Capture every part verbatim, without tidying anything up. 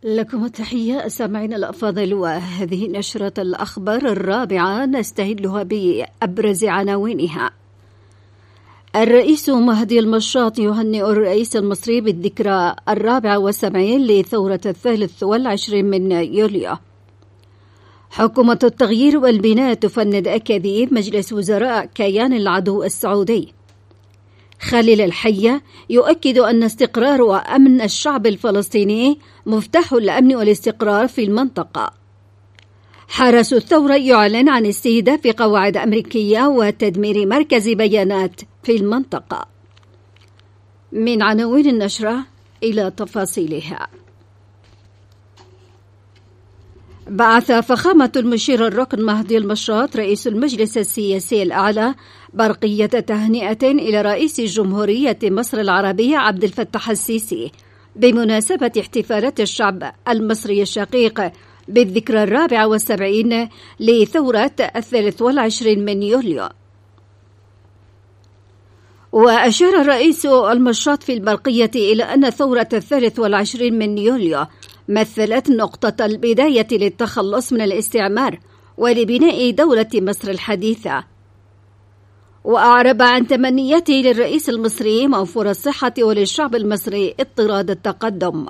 لكم التحية سامعين الأفاضل، وهذه نشرة الأخبار الرابعة نستهلها بأبرز عناوينها. الرئيس مهدي المشاط يهنئ الرئيس المصري بالذكرى الرابعة والسبعين لثورة الثالث والعشرين من يوليو. حكومة التغيير والبناء تفند أكاذيب مجلس وزراء كيان العدو السعودي. خليل الحية يؤكد أن استقرار وأمن الشعب الفلسطيني مفتاح الأمن والاستقرار في المنطقة. حرس الثورة يعلن عن استهداف قواعد أمريكية وتدمير مركز بيانات في المنطقة. من عناوين النشرة إلى تفاصيلها. بعث فخامة المشير الركن مهدي المشاط رئيس المجلس السياسي الأعلى برقية تهنئة إلى رئيس جمهورية مصر العربية عبد الفتاح السيسي بمناسبة احتفالات الشعب المصري الشقيق بالذكرى الرابعة والسبعين لثورة الثالث والعشرين من يوليو. وأشار الرئيس المشاط في البرقية إلى أن ثورة الثالث والعشرين من يوليو مثلت نقطة البداية للتخلص من الاستعمار ولبناء دولة مصر الحديثة. وأعرب عن تمنياته للرئيس المصري موفور الصحة وللشعب المصري اضطراد التقدم.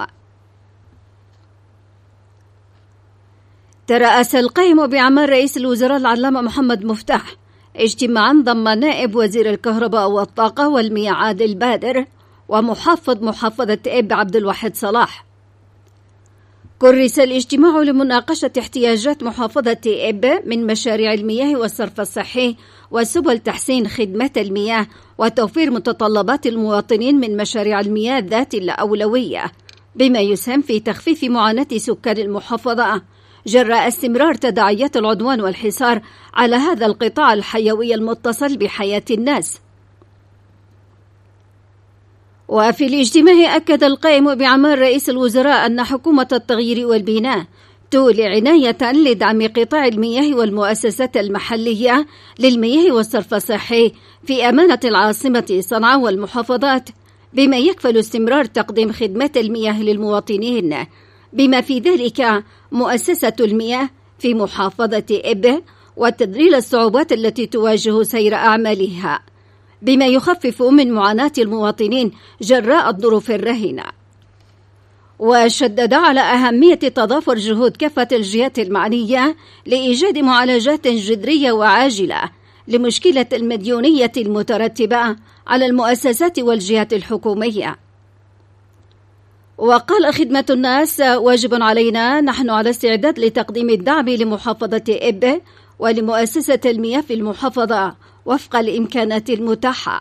ترأس القائم بأعمال رئيس الوزراء العلامة محمد مفتاح اجتماعا ضم نائب وزير الكهرباء والطاقة والمياه عادل بادر ومحافظ محافظة إب عبد الواحد صلاح. كرس الاجتماع لمناقشة احتياجات محافظة إب من مشاريع المياه والصرف الصحي وسبل تحسين خدمة المياه وتوفير متطلبات المواطنين من مشاريع المياه ذات الأولوية، بما يسهم في تخفيف معاناة سكان المحافظة جراء استمرار تداعيات العدوان والحصار على هذا القطاع الحيوي المتصل بحياة الناس. وفي الاجتماع أكد القائم بأعمال رئيس الوزراء أن حكومة التغيير والبناء تولي عناية لدعم قطاع المياه والمؤسسات المحلية للمياه والصرف الصحي في أمانة العاصمة صنعاء والمحافظات، بما يكفل استمرار تقديم خدمة المياه للمواطنين، بما في ذلك مؤسسة المياه في محافظة إب وتذليل الصعوبات التي تواجه سير أعمالها، بما يخفف من معاناة المواطنين جراء الظروف الرهنة. وشدد على أهمية تضافر جهود كافة الجهات المعنية لإيجاد معالجات جذرية وعاجلة لمشكلة المديونية المترتبة على المؤسسات والجهات الحكومية. وقال: خدمة الناس واجب علينا، نحن على استعداد لتقديم الدعم لمحافظة إب ولمؤسسة المياه في المحافظة وفق الإمكانات المتاحة.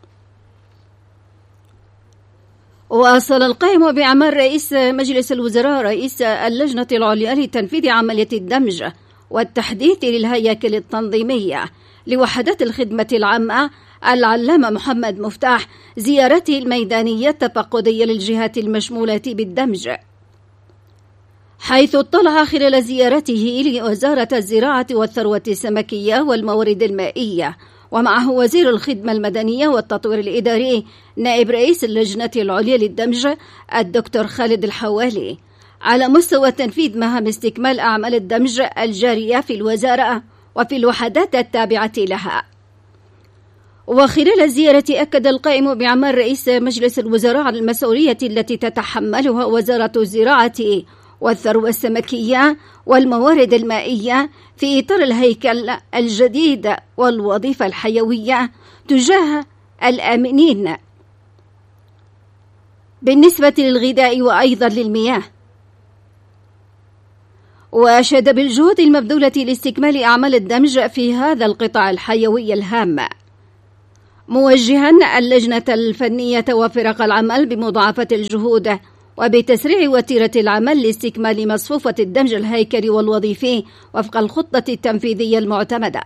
واصل القائم بأعمال رئيس مجلس الوزراء رئيس اللجنة العليا لتنفيذ عملية الدمج والتحديث للهياكل التنظيمية لوحدات الخدمة العامة العلامة محمد مفتاح زيارته الميدانية التفقدية للجهات المشمولة بالدمج، حيث اطلع خلال زيارته لوزارة الزراعة والثروة السمكية والموارد المائية ومعه وزير الخدمة المدنية والتطوير الإداري نائب رئيس اللجنة العليا للدمج الدكتور خالد الحوالي على مستوى تنفيذ مهام استكمال أعمال الدمج الجارية في الوزارة وفي الوحدات التابعة لها. وخلال الزيارة أكد القائم بأعمال رئيس مجلس الوزراء على المسؤولية التي تتحملها وزارة الزراعة والثروة السمكية والموارد المائية في إطار الهيكل الجديد والوظيفة الحيوية تجاه الآمنين بالنسبة للغذاء وأيضا للمياه. وأشاد بالجهود المبذولة لاستكمال أعمال الدمج في هذا القطاع الحيوي الهام، موجها اللجنة الفنية وفرق العمل بمضاعفة الجهود وبتسريع وتيرة العمل لاستكمال مصفوفة الدمج الهيكلي والوظيفي وفق الخطة التنفيذية المعتمدة.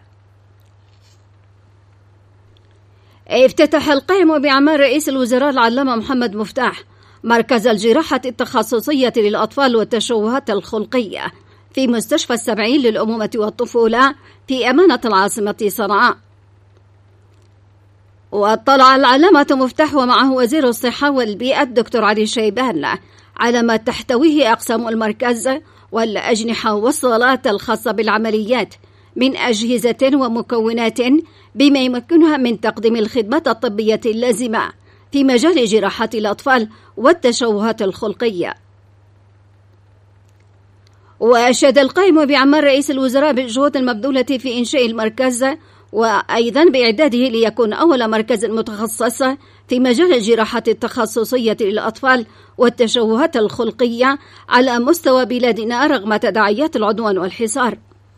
افتتح القائم بأعمال رئيس الوزراء العلامة محمد مفتاح مركز الجراحة التخصصية للأطفال والتشوهات الخلقية في مستشفى السبعين للأمومة والطفولة في أمانة العاصمة صنعاء. واطلع العلامة مفتاح ومعه وزير الصحة والبيئة الدكتور علي شيبان على ما تحتويه أقسام المركز والأجنحة والصالات الخاصة بالعمليات من أجهزة ومكونات، بما يمكنها من تقديم الخدمات الطبية اللازمة في مجال جراحة الأطفال والتشوهات الخلقية. وأشاد القائم بأعمال رئيس الوزراء بالجهود المبذولة في إنشاء المركز، وأيضا بإعداده ليكون أول مركز متخصص في مجال الجراحة التخصصية للأطفال والتشوهات الخلقية على مستوى بلادنا رغم تداعيات العدوان والحصار.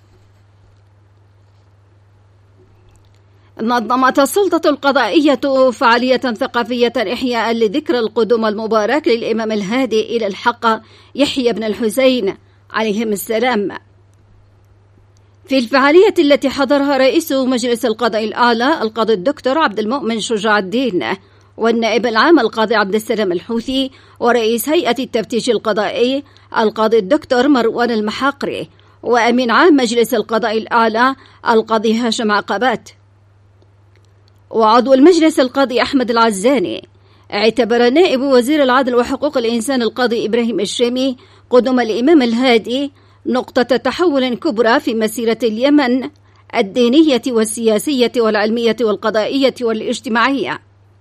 نظمت السلطة القضائية فعالية ثقافية إحياء لذكرى القدوم المبارك للإمام الهادي إلى الحق يحيى بن الحسين عليهم السلام. في الفعالية التي حضرها رئيس مجلس القضاء الأعلى القاضي الدكتور عبد المؤمن شجاع الدين، والنائب العام القاضي عبد السلام الحوثي، ورئيس هيئة التفتيش القضائي القاضي الدكتور مروان المحاقري، وأمين عام مجلس القضاء الأعلى القاضي هاشم عقبات، وعضو المجلس القاضي أحمد العزاني، اعتبر نائب وزير العدل وحقوق الإنسان القاضي إبراهيم الشامي قدوم الإمام الهادي نقطة تحول كبرى في مسيرة اليمن الدينية والسياسية والعلمية والقضائية والاجتماعية.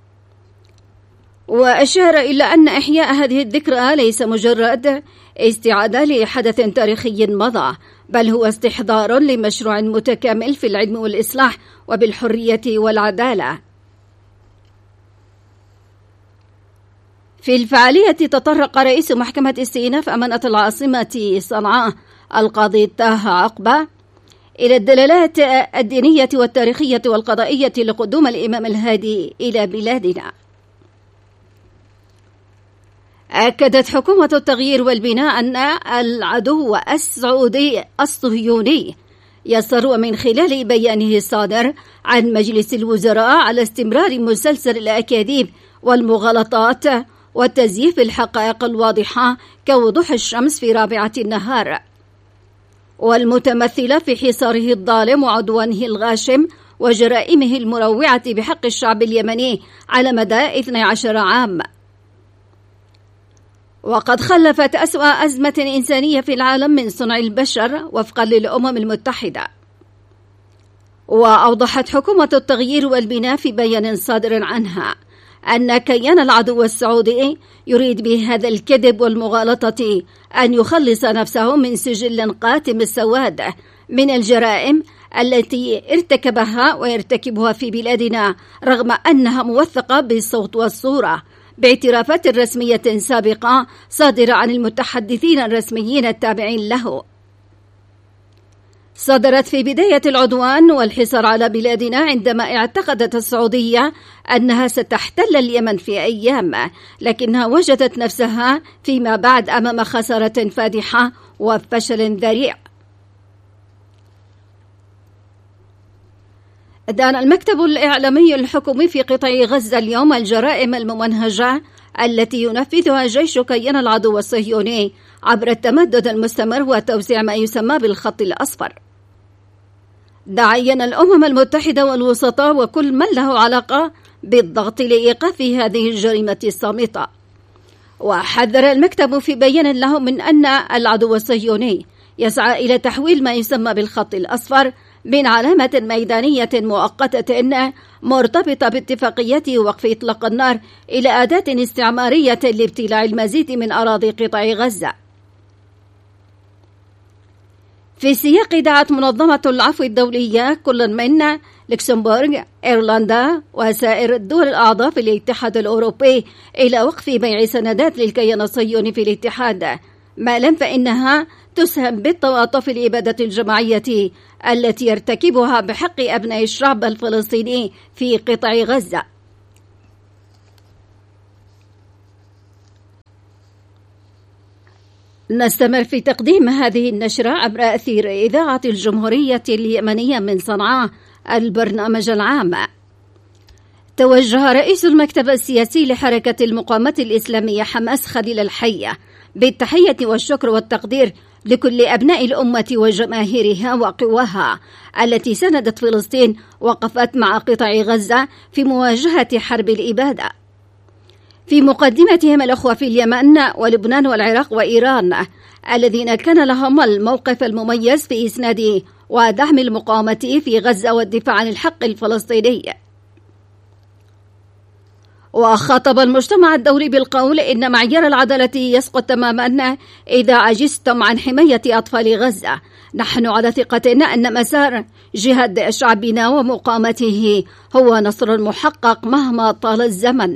وأشار إلى أن إحياء هذه الذكرى ليس مجرد استعادة لحدث تاريخي مضى، بل هو استحضار لمشروع متكامل في العلم والإصلاح وبالحرية والعدالة. في الفعالية تطرق رئيس محكمة استئناف أمانة العاصمة صنعاء القاضي طه عقبة إلى الدلالات الدينية والتاريخية والقضائية لقدوم الإمام الهادي إلى بلادنا. أكدت حكومة التغيير والبناء أن العدو السعودي الصهيوني يصر من خلال بيانه الصادر عن مجلس الوزراء على استمرار مسلسل الأكاذيب والمغالطات وتزييف الحقائق الواضحة كوضوح الشمس في رابعة النهار، والمتمثلة في حصاره الظالم وعدوانه الغاشم وجرائمه المروعة بحق الشعب اليمني على مدى اثني عشر عام. وقد خلفت أسوأ أزمة إنسانية في العالم من صنع البشر وفقا للأمم المتحدة. وأوضحت حكومة التغيير والبناء في بيان صادر عنها أن كيان العدو السعودي يريد بهذا الكذب والمغالطة أن يخلص نفسه من سجل قاتم السواد من الجرائم التي ارتكبها ويرتكبها في بلادنا، رغم أنها موثقة بالصوت والصورة باعترافات رسمية سابقة صادرة عن المتحدثين الرسميين التابعين له. صدرت في بداية العدوان والحصار على بلادنا عندما اعتقدت السعودية أنها ستحتل اليمن في أيام، لكنها وجدت نفسها فيما بعد أمام خسارة فادحة وفشل ذريع. دان المكتب الإعلامي الحكومي في قطاع غزة اليوم الجرائم الممنهجة التي ينفذها جيش كيان العدو الصهيوني عبر التمدد المستمر وتوسيع ما يسمى بالخط الأصفر. دعينا الأمم المتحدة والوسطاء وكل من له علاقة بالضغط لإيقاف هذه الجريمة الصامتة. وحذر المكتب في بيان له من أن العدو الصهيوني يسعى إلى تحويل ما يسمى بالخط الأصفر من علامة ميدانية مؤقتة مرتبطة باتفاقية وقف إطلاق النار إلى أداة استعمارية لابتلاع المزيد من أراضي قطاع غزة. في سياق دعت منظمة العفو الدولية كل من لوكسمبورغ، إيرلندا وسائر الدول الأعضاء في الاتحاد الأوروبي إلى وقف بيع سندات للكيان الصهيوني في الاتحاد، ما لم فإنها تسهم بالتواطؤ في الإبادة الجماعية التي يرتكبها بحق أبناء الشعب الفلسطيني في قطاع غزة. نستمر في تقديم هذه النشرة عبر أثير إذاعة الجمهورية اليمنية من صنعاء البرنامج العام. توجه رئيس المكتب السياسي لحركة المقاومة الإسلامية حماس خليل الحية بالتحية والشكر والتقدير لكل أبناء الأمة وجماهيرها وقواها التي سندت فلسطين وقفت مع قطاع غزة في مواجهة حرب الإبادة. في مقدمتهم الأخوة في اليمن ولبنان والعراق وإيران الذين كان لهم الموقف المميز في إسناد ودعم المقاومة في غزة والدفاع عن الحق الفلسطيني. وخاطب المجتمع الدولي بالقول إن معيار العدالة يسقط تماما إذا عجزتم عن حماية أطفال غزة. نحن على ثقة أن مسار جهاد شعبنا ومقاومته هو نصر محقق مهما طال الزمن.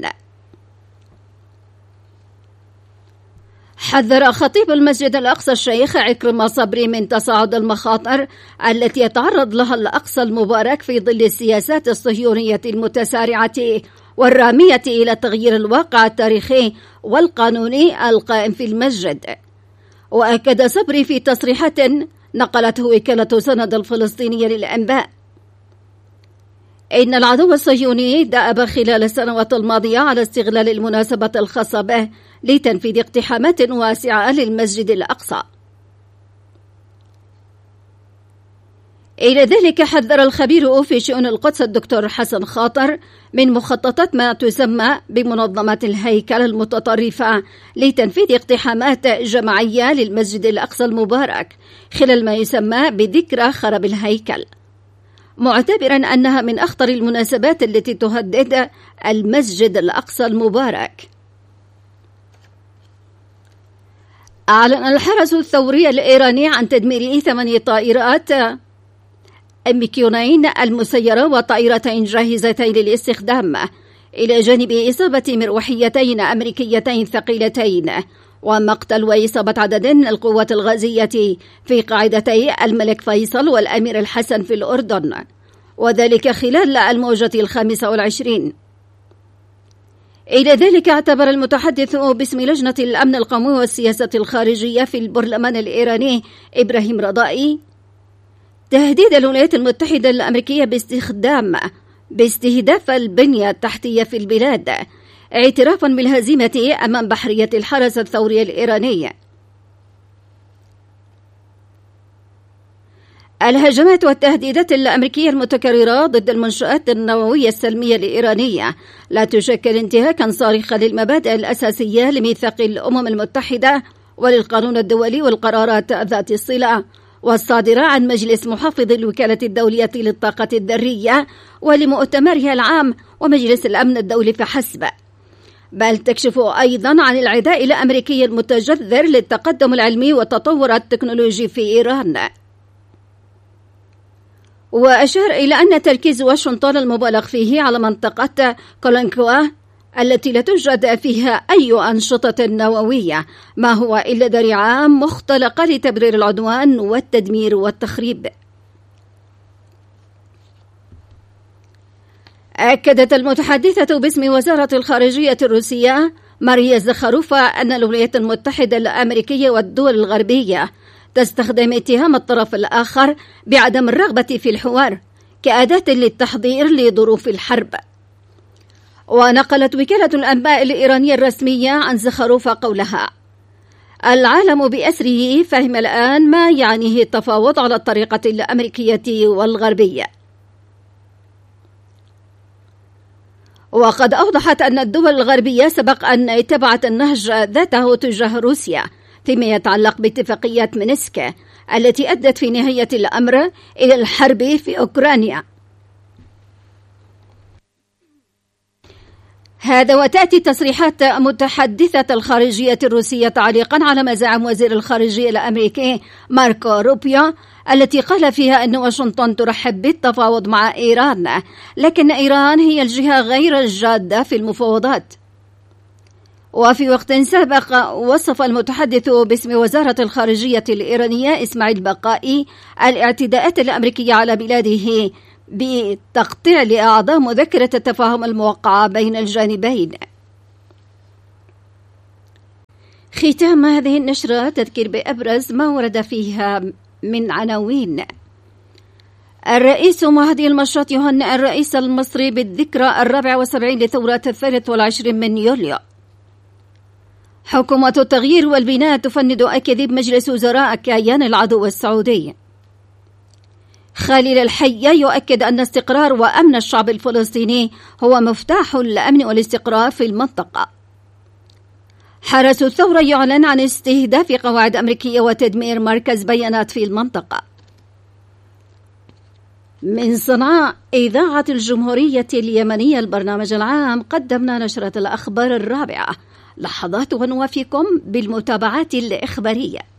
حذر خطيب المسجد الأقصى الشيخ عكرمة صبري من تصاعد المخاطر التي يتعرض لها الأقصى المبارك في ظل السياسات الصهيونية المتسارعة والرامية إلى تغيير الواقع التاريخي والقانوني القائم في المسجد. وأكد صبري في تصريحات نقلته وكالة سند الفلسطينية للأنباء إن العدو الصهيوني دأب خلال السنوات الماضية على استغلال المناسبة الخاصة به لتنفيذ اقتحامات واسعة للمسجد الأقصى. إلى ذلك حذر الخبير في شؤون القدس الدكتور حسن خاطر من مخططات ما تسمى بمنظمات الهيكل المتطرفة لتنفيذ اقتحامات جماعية للمسجد الأقصى المبارك خلال ما يسمى بذكرى خراب الهيكل، معتبرا أنها من أخطر المناسبات التي تهدد المسجد الأقصى المبارك. أعلن الحرس الثوري الإيراني عن تدمير ثمانية طائرات إم كيو تسعة المسيرة وطائرتين جاهزتين للاستخدام، إلى جانب إصابة مروحيتين أمريكيتين ثقيلتين ومقتل وإصابة عدد من القوات الغازية في قاعدتي الملك فيصل والأمير الحسن في الأردن، وذلك خلال الموجة الخامسة والعشرين. إلى ذلك اعتبر المتحدث باسم لجنة الأمن القومي والسياسة الخارجية في البرلمان الإيراني إبراهيم رضائي تهديد الولايات المتحدة الأمريكية باستخدام باستهداف البنية التحتية في البلاد اعترافا بالهزيمة أمام بحرية الحرس الثوري الإيراني. الهجمات والتهديدات الأمريكية المتكررة ضد المنشآت النووية السلمية الإيرانية لا تشكل انتهاكا صارخا للمبادئ الأساسية لميثاق الأمم المتحدة وللقانون الدولي والقرارات ذات الصلة والصادرة عن مجلس محافظ الوكالة الدولية للطاقة الذرية ولمؤتمرها العام ومجلس الأمن الدولي فحسب، بل تكشف أيضا عن العداء الأمريكي المتجذر للتقدم العلمي والتطور التكنولوجي في إيران. وأشار إلى أن تركيز واشنطن المبالغ فيه على منطقة كولونكوا التي لا توجد فيها أي أنشطة نووية ما هو إلا ذريعة مختلقة لتبرير العدوان والتدمير والتخريب. أكدت المتحدثة باسم وزارة الخارجية الروسية ماريا زخاروفا أن الولايات المتحدة الأمريكية والدول الغربية تستخدم اتهام الطرف الآخر بعدم الرغبة في الحوار كأداة للتحضير لظروف الحرب. ونقلت وكالة الأنباء الإيرانية الرسمية عن زخاروفا قولها: العالم بأسره فهم الآن ما يعنيه التفاوض على الطريقة الأمريكية والغربية. وقد أوضحت أن الدول الغربية سبق أن اتبعت النهج ذاته تجاه روسيا فيما يتعلق باتفاقية مينسك التي أدت في نهاية الأمر إلى الحرب في أوكرانيا. هذا وتأتي تصريحات متحدثة الخارجية الروسية تعليقا على ما زعم وزير الخارجية الأمريكي ماركو روبيو التي قال فيها أن واشنطن ترحب بالتفاوض مع إيران، لكن إيران هي الجهة غير الجادة في المفاوضات. وفي وقت سابق وصف المتحدث باسم وزارة الخارجية الإيرانية إسماعيل بقائي الاعتداءات الأمريكية على بلاده بتقطيع لأعضاء مذكرة التفاهم الموقعة بين الجانبين. ختام هذه النشرة تذكير بأبرز ما ورد فيها من عناوين. الرئيس مهدي المشاط يهنئ الرئيس المصري بالذكرى الرابع والسبعين لثورة الثالث والعشرين من يوليو. حكومة التغيير والبناء تفند أكاذيب مجلس وزراء كيان العدو السعودي. خالد الحية يؤكد أن استقرار وأمن الشعب الفلسطيني هو مفتاح الأمن والاستقرار في المنطقة. حرس الثورة يعلن عن استهداف قواعد أمريكية وتدمير مركز بيانات في المنطقة. من صنعاء إذاعة الجمهورية اليمنية البرنامج العام، قدمنا نشرة الأخبار الرابعة. لحظات ونوافيكم بالمتابعات الإخبارية.